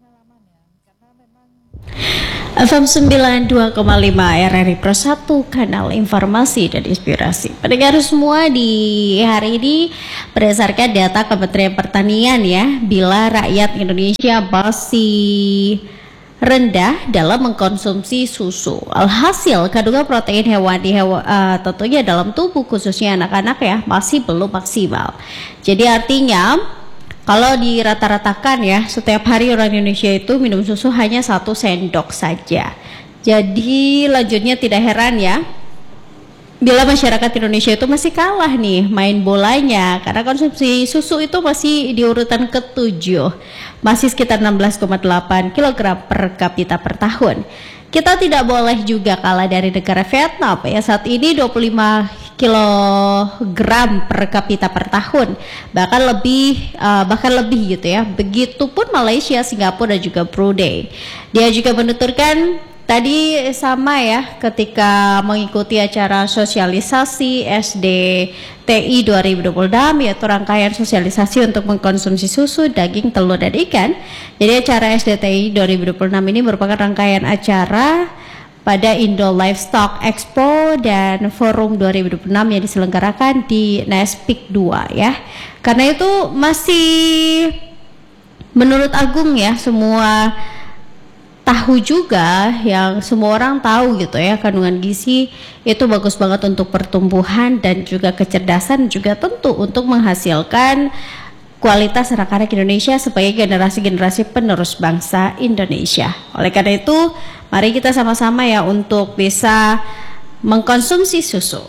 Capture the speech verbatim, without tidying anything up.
F M sembilan puluh dua koma lima R R I Pro satu, kanal informasi dan inspirasi. Pendengar semua, di hari ini berdasarkan data Kementerian Pertanian ya, bila rakyat Indonesia masih rendah dalam mengkonsumsi susu. Alhasil kandungan protein hewani hewa, uh, tentunya dalam tubuh khususnya anak-anak ya masih belum maksimal. Jadi artinya kalau dirata-ratakan ya, setiap hari orang Indonesia itu minum susu hanya satu sendok saja. Jadi lanjutnya tidak heran ya, bila masyarakat Indonesia itu masih kalah nih main bolanya, karena konsumsi susu itu masih di urutan ketujuh, masih sekitar enam belas koma delapan kilogram per kapita per tahun. Kita tidak boleh juga kalah dari negara Vietnam ya, saat ini dua puluh lima kilogram per kapita per tahun, bahkan lebih uh, bahkan lebih gitu ya. Begitupun Malaysia, Singapura dan juga Brunei. Dia juga menuturkan tadi sama ya, ketika mengikuti acara sosialisasi S D T I dua ribu dua puluh enam, yaitu rangkaian sosialisasi untuk mengkonsumsi susu, daging, telur, dan ikan. Jadi acara S D T I dua ribu dua puluh enam ini merupakan rangkaian acara pada Indo Livestock Expo dan Forum dua ribu dua puluh enam yang diselenggarakan di Nespik dua ya. Karena itu masih menurut Agung ya, semua tahu juga, yang semua orang tahu gitu ya, kandungan gizi itu bagus banget untuk pertumbuhan dan juga kecerdasan, juga tentu untuk menghasilkan kualitas anak-anak Indonesia sebagai generasi-generasi penerus bangsa Indonesia. Oleh karena itu, mari kita sama-sama ya untuk bisa mengkonsumsi susu.